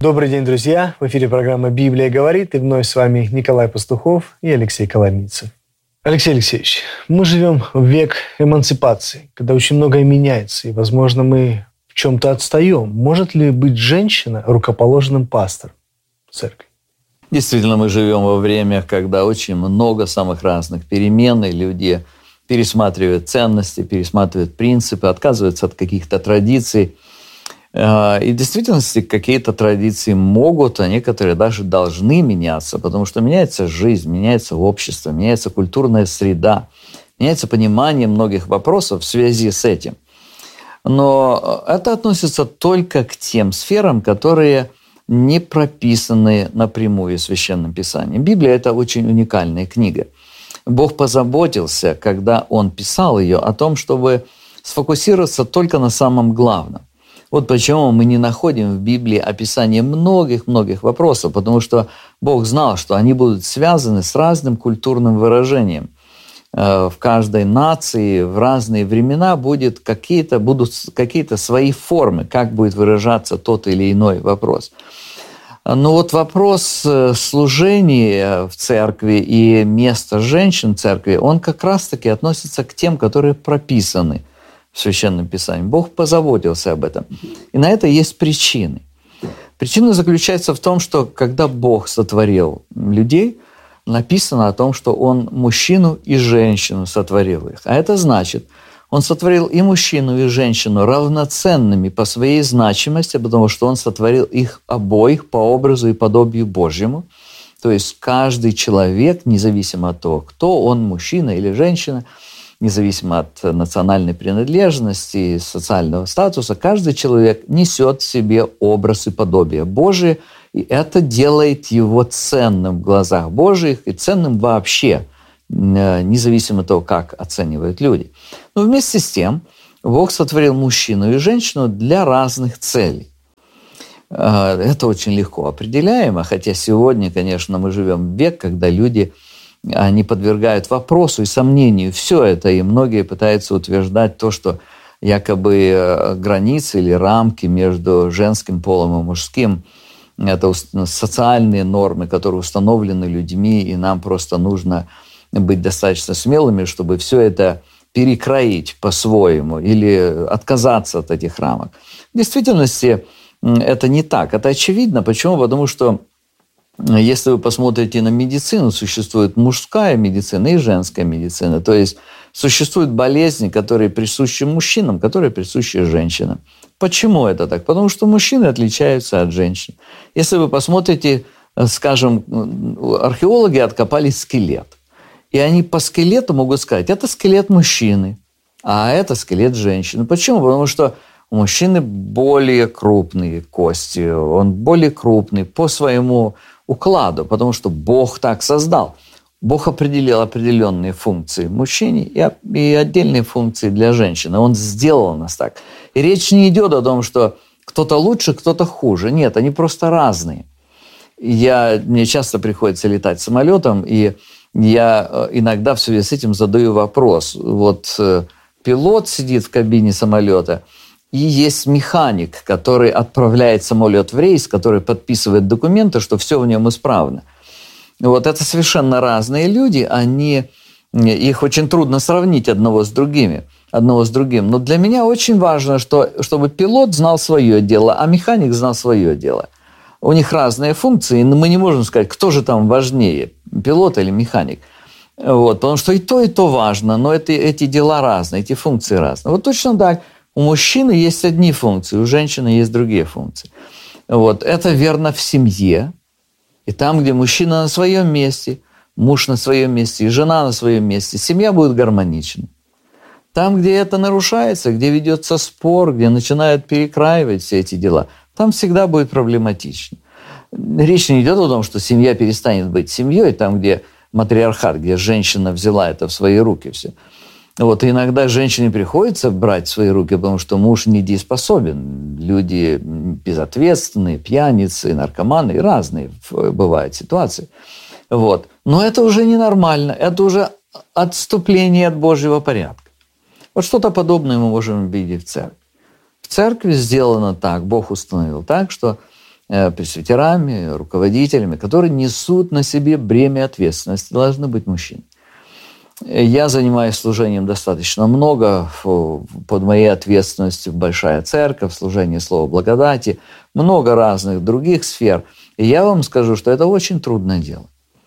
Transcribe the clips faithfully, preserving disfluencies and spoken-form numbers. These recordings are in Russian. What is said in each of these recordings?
Добрый день, друзья! В эфире программа «Библия говорит», и вновь с вами Николай Пастухов и Алексей Коломийцев. Алексей Алексеевич, мы живем в век эмансипации, когда очень многое меняется, и, возможно, мы в чем-то отстаем. Может ли быть женщина рукоположенным пастором в церкви? Действительно, мы живем во время, когда очень много самых разных перемен, и люди пересматривают ценности, пересматривают принципы, отказываются от каких-то традиций. И в действительности какие-то традиции могут, а некоторые даже должны меняться, потому что меняется жизнь, меняется общество, меняется культурная среда, меняется понимание многих вопросов в связи с этим. Но это относится только к тем сферам, которые не прописаны напрямую в Священном Писании. Библия – это очень уникальная книга. Бог позаботился, когда Он писал ее, о том, чтобы сфокусироваться только на самом главном. Вот почему мы не находим в Библии описание многих-многих вопросов, потому что Бог знал, что они будут связаны с разным культурным выражением. В каждой нации в разные времена будет какие-то, будут какие-то свои формы, как будет выражаться тот или иной вопрос. Но вот вопрос служения в церкви и места женщин в церкви, он как раз-таки относится к тем, которые прописаны в Священном Писании. Бог позаботился об этом. И на это есть причины. Причина заключается в том, что когда Бог сотворил людей, написано о том, что Он мужчину и женщину сотворил их. А это значит, Он сотворил и мужчину, и женщину равноценными по своей значимости, потому что Он сотворил их обоих по образу и подобию Божьему. То есть каждый человек, независимо от того, кто он, мужчина или женщина, независимо от национальной принадлежности, социального статуса, каждый человек несет в себе образ и подобие Божие, и это делает его ценным в глазах Божьих и ценным вообще, независимо от того, как оценивают люди. Но вместе с тем Бог сотворил мужчину и женщину для разных целей. Это очень легко определяемо, хотя сегодня, конечно, мы живем в век, когда люди они подвергают вопросу и сомнению все это, и многие пытаются утверждать то, что якобы границы или рамки между женским полом и мужским – это социальные нормы, которые установлены людьми, и нам просто нужно быть достаточно смелыми, чтобы все это перекроить по-своему или отказаться от этих рамок. В действительности это не так. Это очевидно. Почему? Потому что если вы посмотрите на медицину, существует мужская медицина и женская медицина. То есть существуют болезни, которые присущи мужчинам, которые присущи женщинам. Почему это так? Потому что мужчины отличаются от женщин. Если вы посмотрите, скажем, археологи откопали скелет. И они по скелету могут сказать, это скелет мужчины, а это скелет женщины. Почему? Потому что у мужчины более крупные кости, он более крупный по своему укладу, потому что Бог так создал. Бог определил определенные функции мужчине и, и отдельные функции для женщины. Он сделал нас так. И речь не идет о том, что кто-то лучше, кто-то хуже. Нет, они просто разные. Я, мне часто приходится летать самолетом, и я иногда в связи с этим задаю вопрос. Вот пилот сидит в кабине самолета, и есть механик, который отправляет самолет в рейс, который подписывает документы, что все в нем исправно. Вот это совершенно разные люди, они, их очень трудно сравнить одного с другими, одного с другим. Но для меня очень важно, что, чтобы пилот знал свое дело, а механик знал свое дело. У них разные функции, но мы не можем сказать, кто же там важнее, пилот или механик. Вот, потому что и то, и то важно, но это, эти дела разные, эти функции разные. Вот точно так. У мужчины есть одни функции, у женщины есть другие функции. Вот. Это верно в семье. И там, где мужчина на своем месте, муж на своем месте и жена на своем месте, семья будет гармоничной. Там, где это нарушается, где ведется спор, где начинают перекраивать все эти дела, там всегда будет проблематично. Речь не идет о том, что семья перестанет быть семьей, там, где матриархат, где женщина взяла это в свои руки все. Вот, и иногда женщине приходится брать в свои руки, потому что муж недееспособен. Люди безответственные, пьяницы, наркоманы, и разные бывают ситуации. Вот. Но это уже ненормально, это уже отступление от Божьего порядка. Вот что-то подобное мы можем видеть в церкви. В церкви сделано так, Бог установил так, что пресвитерами, руководителями, которые несут на себе бремя ответственности, должны быть мужчины. Я занимаюсь служением достаточно много, под моей ответственностью большая церковь, служение слова благодати, много разных других сфер. И я вам скажу, что это очень трудное дело.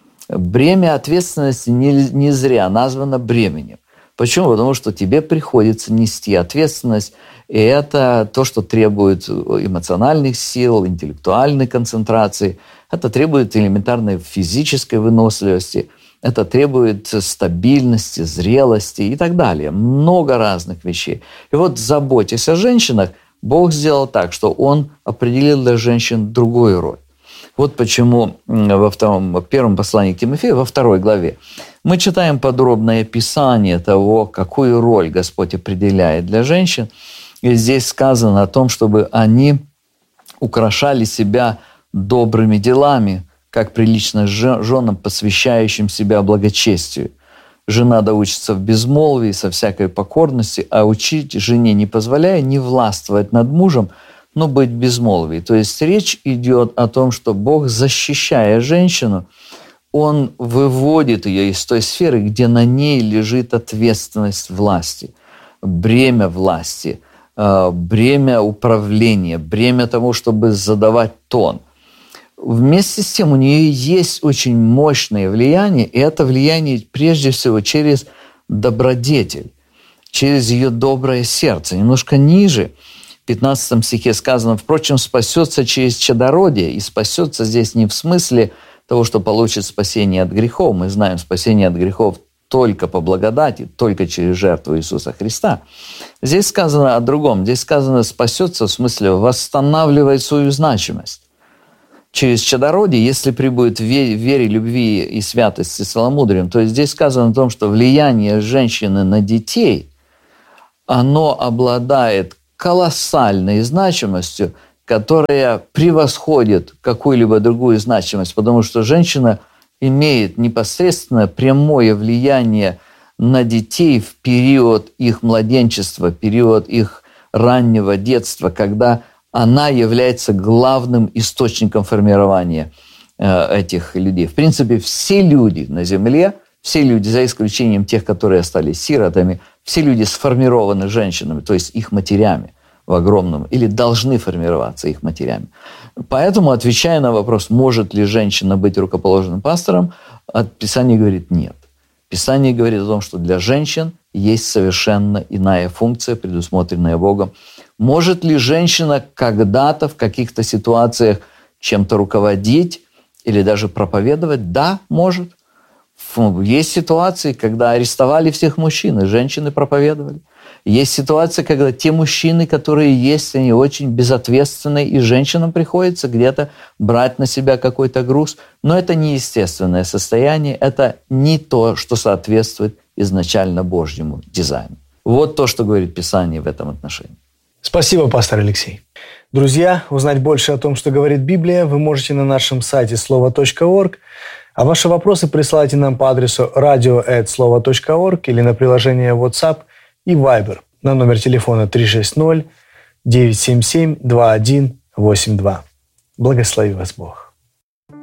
Бремя ответственности не, не зря названо бременем. Почему? Потому что тебе приходится нести ответственность, и это то, что требует эмоциональных сил, интеллектуальной концентрации, это требует элементарной физической выносливости, это требует стабильности, зрелости и так далее. Много разных вещей. И вот, заботясь о женщинах, Бог сделал так, что Он определил для женщин другую роль. Вот почему во втором, в первом послании к Тимофею, во второй главе, мы читаем подробное описание того, какую роль Господь определяет для женщин. И здесь сказано о том, чтобы они украшали себя добрыми делами, как прилично женам, посвящающим себя благочестию. Жена доучится в безмолвии, со всякой покорности, а учить жене не позволяя не властвовать над мужем, но быть в безмолвии. То есть речь идет о том, что Бог, защищая женщину, Он выводит ее из той сферы, где на ней лежит ответственность власти, бремя власти, бремя управления, бремя того, чтобы задавать тон. Вместе с тем у нее есть очень мощное влияние, и это влияние прежде всего через добродетель, через ее доброе сердце. Немножко ниже, в пятнадцатом стихе сказано: «Впрочем, спасется через чадородие». И спасется здесь не в смысле того, что получит спасение от грехов. Мы знаем, спасение от грехов только по благодати, только через жертву Иисуса Христа. Здесь сказано о другом. Здесь сказано «спасется» в смысле восстанавливает свою значимость. Через чадородие, если прибудет в вере, вере, любви и святости целомудрием, то есть здесь сказано о том, что влияние женщины на детей, оно обладает колоссальной значимостью, которая превосходит какую-либо другую значимость, потому что женщина имеет непосредственно прямое влияние на детей в период их младенчества, период их раннего детства, когда она является главным источником формирования э, этих людей. В принципе, все люди на земле, все люди, за исключением тех, которые остались сиротами, все люди сформированы женщинами, то есть их матерями в огромном, или должны формироваться их матерями. Поэтому, отвечая на вопрос, может ли женщина быть рукоположенным пастором, Писание говорит нет. Писание говорит о том, что для женщин есть совершенно иная функция, предусмотренная Богом. Может ли женщина когда-то в каких-то ситуациях чем-то руководить или даже проповедовать? Да, может. Есть ситуации, когда арестовали всех мужчин, и женщины проповедовали. Есть ситуации, когда те мужчины, которые есть, они очень безответственны, и женщинам приходится где-то брать на себя какой-то груз. Но это не естественное состояние, это не то, что соответствует изначально Божьему дизайну. Вот то, что говорит Писание в этом отношении. Спасибо, пастор Алексей. Друзья, узнать больше о том, что говорит Библия, вы можете на нашем сайте слово точка орг, а ваши вопросы присылайте нам по адресу радио эт слово точка орг или на приложение WhatsApp и Viber на номер телефона три шесть ноль девять семь семь два один восемь два. Благослови вас Бог.